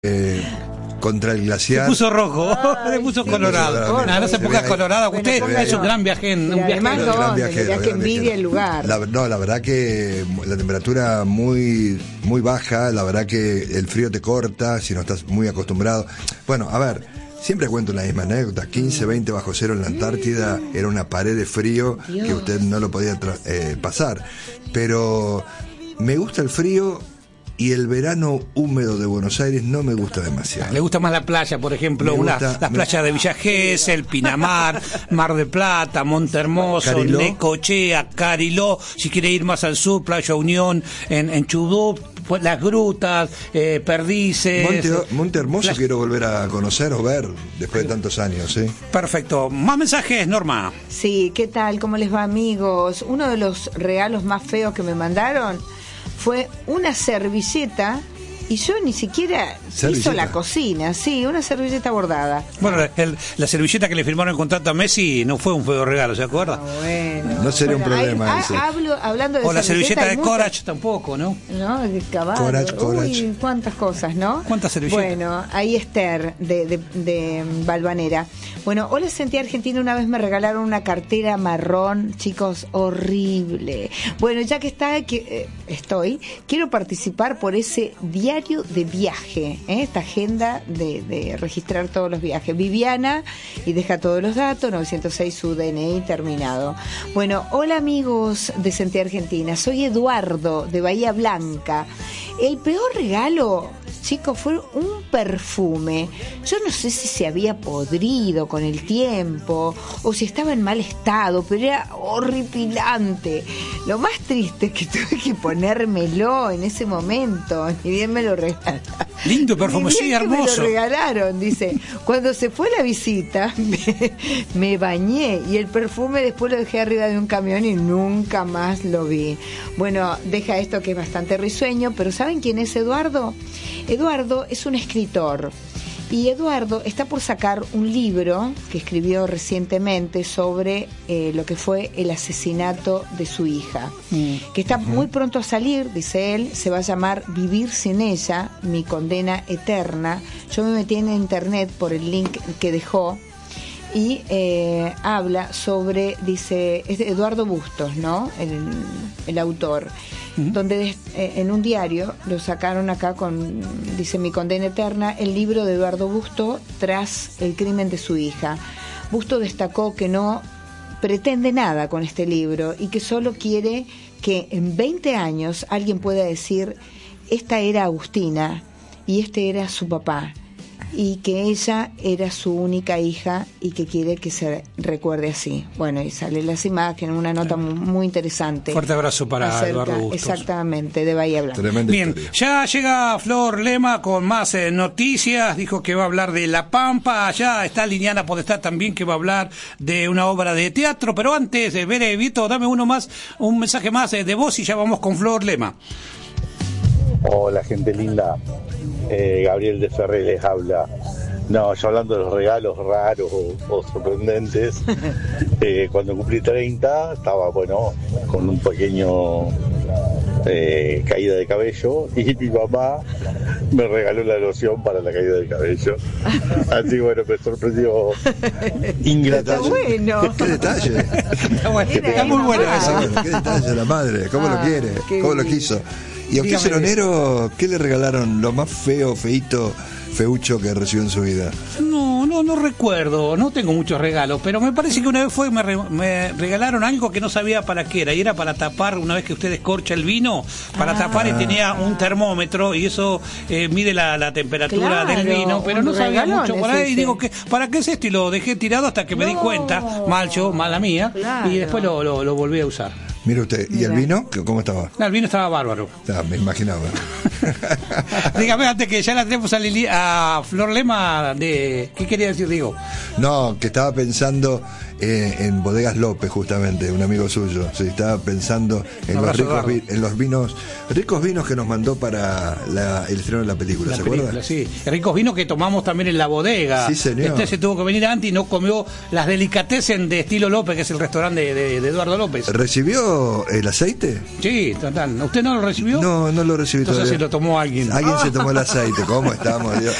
contra el glaciar. Se puso rojo, se puso colorado. No se ponga colorado. Usted es un gran viajero. Que envidia el lugar. La verdad que la temperatura muy baja, la verdad que el frío te corta si no estás muy acostumbrado. Bueno, a ver, siempre cuento la misma anécdota. 15, 20 bajo cero en la Antártida, era una pared de frío que usted no lo podía pasar. Pero me gusta el frío. Y el verano húmedo de Buenos Aires no me gusta demasiado. Le gusta más la playa, por ejemplo, las playas de Villa Gesell, Pinamar, Mar del Plata, Montehermoso, Cariló. Necochea, Cariló, si quiere ir más al sur, Playa Unión, en Chubut, pues, las grutas, Perdices. Montehermoso quiero volver a conocer o ver después de tantos años, ¿sí? Perfecto. Más mensajes, Norma. Sí, ¿qué tal? ¿Cómo les va, amigos? Uno de los regalos más feos que me mandaron fue una servilleta, y yo ni siquiera hizo la cocina, sí, una servilleta bordada. Bueno, la servilleta que le firmaron el contrato a Messi no fue un feo regalo, ¿se acuerda? Bueno, no sería un problema ese. Hablando de o la servilleta de Corach tampoco, ¿no? No, de caballo. Corach. Uy, cuántas cosas, ¿no? ¿Cuántas servilletas? Bueno, ahí Esther, de Balvanera. Bueno, hola, Sentí Argentina, una vez me regalaron una marrón, chicos, horrible. Bueno, ya que estoy, quiero participar por ese diario de viaje, esta agenda de registrar todos los viajes. Viviana, y deja todos los datos, 906 su DNI terminado. Bueno, hola amigos de Sentí Argentina, soy Eduardo de Bahía Blanca. El peor regalo, chicos, fue un perfume. Yo no sé si se había podrido con el tiempo o si estaba en mal estado, pero era horripilante. Lo más triste es que tuve que ponérmelo en ese momento. Ni bien me lo regalaron. Lindo perfume, sí, hermoso. Me lo regalaron, dice. Cuando se fue la visita, me bañé y el perfume después lo dejé arriba de un camión y nunca más lo vi. Bueno, deja esto que es bastante risueño, pero ¿saben quién es Eduardo? Eduardo es un escritor y Eduardo está por sacar un libro que escribió recientemente sobre lo que fue el asesinato de su hija, que está muy pronto a salir, dice él. Se va a llamar Vivir sin ella, mi condena eterna. Yo me metí en internet por el link que dejó y habla sobre, dice, es de Eduardo Bustos, ¿no? El autor. Donde en un diario lo sacaron acá dice Mi condena eterna, el libro de Eduardo Busto tras el crimen de su hija. Busto destacó que no pretende nada con este libro y que solo quiere que en 20 años alguien pueda decir: esta era Agustina y este era su papá, y que ella era su única hija y que quiere que se recuerde así. Bueno, y salen las imágenes, una nota muy interesante. Fuerte abrazo para Eduardo Bustos. Exactamente, de Bahía Blanca. Tremenda Bien, historia. ya llega Flor Lema con más noticias. Dijo que va a hablar de La Pampa. Ya está Liliana Podestá también, que va a hablar de una obra de teatro. Pero antes, Bere, Vito, dame un mensaje más de voz y ya vamos con Flor Lema. Hola, gente linda. Gabriel de Ferré les habla. No, yo hablando de los regalos raros o sorprendentes, cuando cumplí 30 estaba, bueno, con un pequeño caída de cabello, y mi mamá me regaló la loción para la caída de cabello. Así, bueno, me sorprendió ingrata. Está bueno. Qué detalle. Está muy bueno eso. Qué detalle la madre, cómo lo quiere, cómo lo quiso. Y a usted, Dígame. Ceronero, ¿qué le regalaron lo más feíto, feucho que recibió en su vida? No recuerdo, no tengo muchos regalos, pero me parece que una vez me regalaron algo que no sabía para qué era, y era para tapar, una vez que usted descorcha el vino, para tapar, y tenía un termómetro, y eso mide la temperatura del vino, pero no sabía mucho por ahí, y digo, ¿para qué es esto? Y lo dejé tirado hasta que me di cuenta, mala mía, y después lo volví a usar. Mire usted, ¿y el vino? ¿Cómo estaba? No, el vino estaba bárbaro. Me imaginaba. Dígame, antes que ya la tenemos a Flor Lema, ¿qué quería decir, Diego? No, que estaba pensando en Bodegas López, justamente, un amigo suyo. Sí, estaba pensando en los vinos, ricos vinos que nos mandó para el estreno de la película, ¿se acuerda? Sí, ricos vinos que tomamos también en la bodega. Sí, señor. Se tuvo que venir antes y no comió las delicatessen de Estilo López, que es el restaurante de Eduardo López. ¿Recibió el aceite? Sí, total. ¿Usted no lo recibió? No lo recibí. Entonces todavía. se lo tomó alguien. Alguien se tomó el aceite. ¿Cómo estamos, Dios?